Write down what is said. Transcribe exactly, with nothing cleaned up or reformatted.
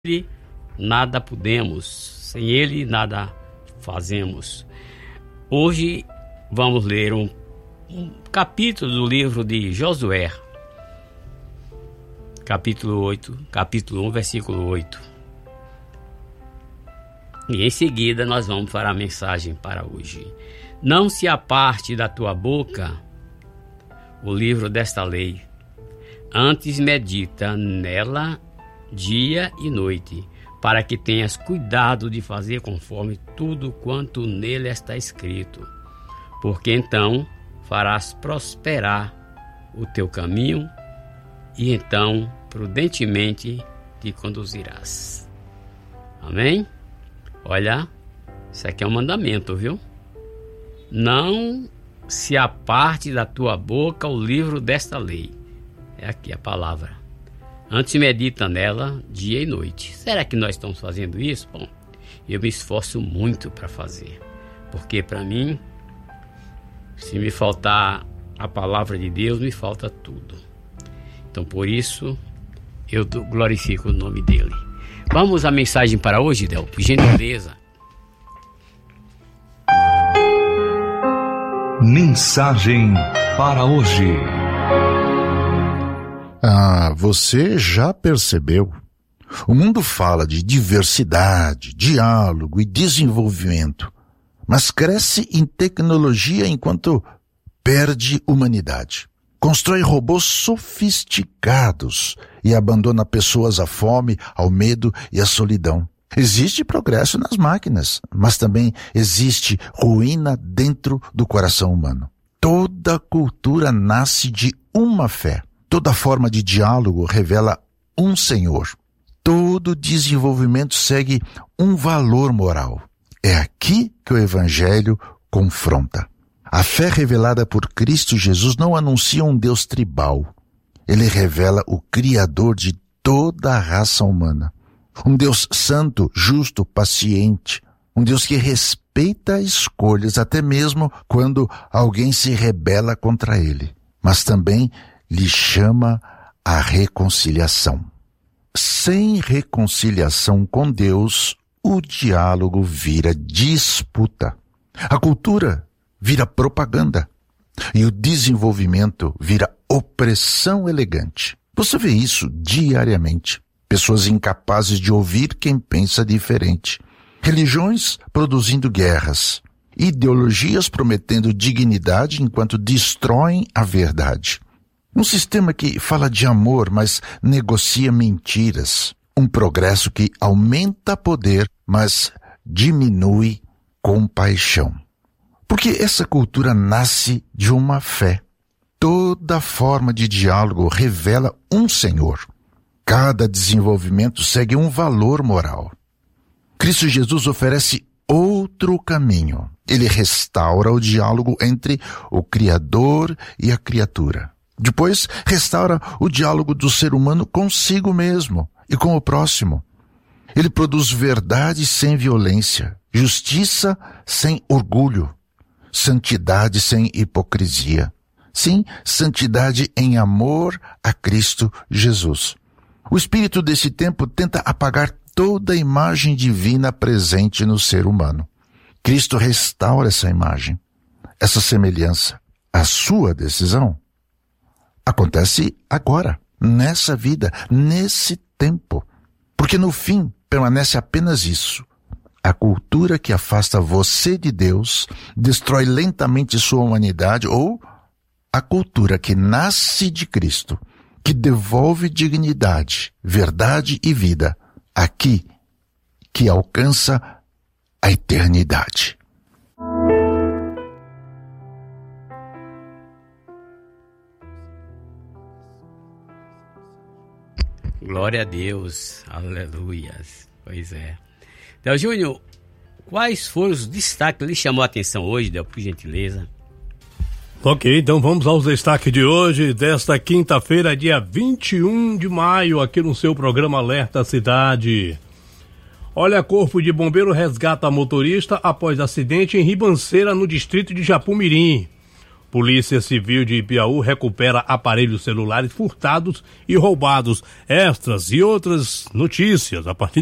Ele nada podemos, sem Ele nada fazemos. Hoje vamos ler um, um capítulo do livro de Josué, capítulo oito, capítulo um, versículo oito. E em seguida nós vamos para a mensagem para hoje. Não se aparte da tua boca o livro desta lei, antes medita nela dia e noite, para que tenhas cuidado de fazer conforme tudo quanto nele está escrito, porque então farás prosperar o teu caminho e então prudentemente te conduzirás. Amém? Olha, isso aqui é um mandamento, viu? Não se aparte da tua boca o livro desta lei. É aqui a palavra. Antes medita nela dia e noite. Será que nós estamos fazendo isso? Bom, eu me esforço muito para fazer. Porque para mim, se me faltar a palavra de Deus, me falta tudo. Então por isso, eu glorifico o nome dele. Vamos à mensagem para hoje, Del, por gentileza. Mensagem para hoje. Ah, você já percebeu? O mundo fala de diversidade, diálogo e desenvolvimento, mas cresce em tecnologia enquanto perde humanidade. Constrói robôs sofisticados e abandona pessoas à fome, ao medo e à solidão. Existe progresso nas máquinas, mas também existe ruína dentro do coração humano. Toda cultura nasce de uma fé. Toda forma de diálogo revela um Senhor. Todo desenvolvimento segue um valor moral. É aqui que o Evangelho confronta. A fé revelada por Cristo Jesus não anuncia um Deus tribal. Ele revela o Criador de toda a raça humana. Um Deus santo, justo, paciente. Um Deus que respeita escolhas, até mesmo quando alguém se rebela contra ele. Mas também lhe chama a reconciliação. Sem reconciliação com Deus, o diálogo vira disputa. A cultura vira propaganda. E o desenvolvimento vira opressão elegante. Você vê isso diariamente. Pessoas incapazes de ouvir quem pensa diferente. Religiões produzindo guerras. Ideologias prometendo dignidade enquanto destroem a verdade. Um sistema que fala de amor, mas negocia mentiras. Um progresso que aumenta poder, mas diminui compaixão. Porque essa cultura nasce de uma fé. Toda forma de diálogo revela um Senhor. Cada desenvolvimento segue um valor moral. Cristo Jesus oferece outro caminho. Ele restaura o diálogo entre o Criador e a criatura. Depois, restaura o diálogo do ser humano consigo mesmo e com o próximo. Ele produz verdade sem violência, justiça sem orgulho, santidade sem hipocrisia. Sim, santidade em amor a Cristo Jesus. O espírito desse tempo tenta apagar toda a imagem divina presente no ser humano. Cristo restaura essa imagem, essa semelhança. A sua decisão acontece agora, nessa vida, nesse tempo. Porque no fim permanece apenas isso. A cultura que afasta você de Deus, destrói lentamente sua humanidade, ou a cultura que nasce de Cristo, que devolve dignidade, verdade e vida, aqui, que alcança a eternidade. Glória a Deus, aleluia. Pois é. Del Júnior, quais foram os destaques que lhe chamou a atenção hoje, Del, por gentileza? Ok, então vamos aos destaques de hoje, desta quinta-feira, dia vinte e um de maio, aqui no seu programa Alerta Cidade. Olha, corpo de bombeiro resgata motorista após acidente em Ribanceira, no distrito de Japumirim. Polícia Civil de Ipiaú recupera aparelhos celulares furtados e roubados. Estas e outras notícias a partir